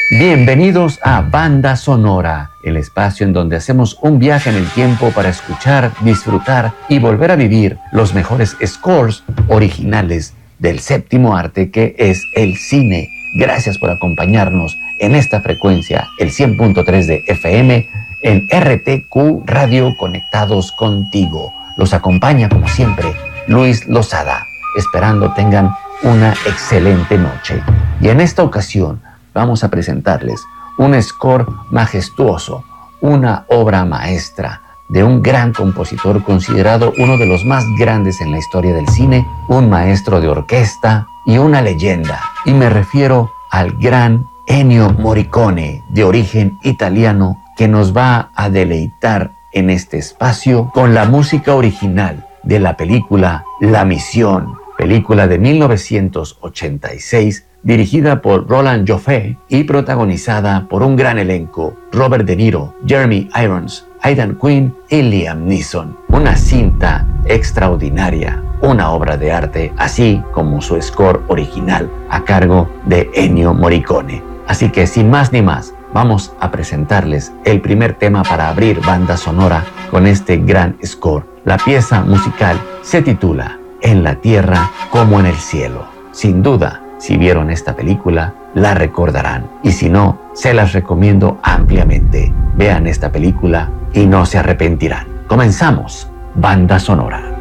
Bienvenidos a Banda Sonora, el espacio en donde hacemos un viaje en el tiempo para escuchar, disfrutar y volver a vivir los mejores scores originales del séptimo arte que es el cine. Gracias por acompañarnos en esta frecuencia, el 100.3 de FM, en RTQ Radio Conectados Contigo. Los acompaña como siempre Luis Lozada, esperando tengan una excelente noche. Y en esta ocasión vamos a presentarles un score majestuoso, una obra maestra de un gran compositor considerado uno de los más grandes en la historia del cine, un maestro de orquesta y una leyenda. Y me refiero al gran Ennio Morricone, de origen italiano, que nos va a deleitar en este espacio con la música original de la película La Misión, película de 1986, dirigida por Roland Joffé y protagonizada por un gran elenco: Robert De Niro, Jeremy Irons, Aidan Quinn y Liam Neeson. Una cinta extraordinaria, una obra de arte, así como su score original a cargo de Ennio Morricone. Así que sin más ni más, vamos a presentarles el primer tema para abrir Banda Sonora con este gran score. La pieza musical se titula En la tierra como en el cielo. Sin duda, si vieron esta película, la recordarán. Y si no, se las recomiendo ampliamente. Vean esta película y no se arrepentirán. Comenzamos Banda Sonora.